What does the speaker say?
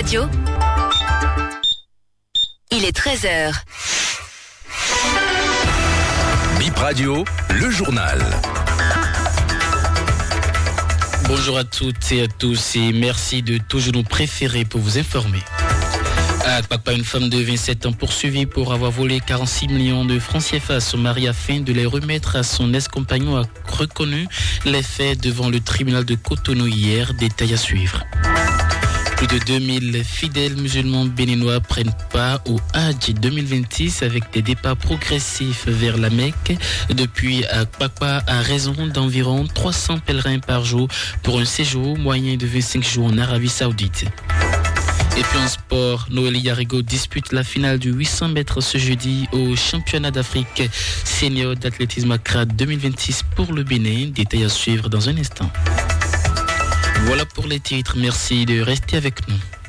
Radio. Il est 13h. Bip Radio, le journal. Bonjour à toutes et à tous et merci de toujours nous préférer pour vous informer. À Kpakpa, une femme de 27 ans poursuivie pour avoir volé 46 millions de francs CFA à son mari afin de les remettre à son ex-compagnon a reconnu les faits devant le tribunal de Cotonou hier. Détail à suivre. Plus de 2000 fidèles musulmans béninois prennent part au Hajj 2026 avec des départs progressifs vers la Mecque. Depuis à Kpakpa, à raison d'environ 300 pèlerins par jour pour un séjour moyen de 25 jours en Arabie Saoudite. Et puis en sport, Noélie Yarigo dispute la finale du 800 mètres ce jeudi au championnat d'Afrique senior d'athlétisme Accra 2026 pour le Bénin. Détail à suivre dans un instant. Voilà pour les titres. Merci de rester avec nous.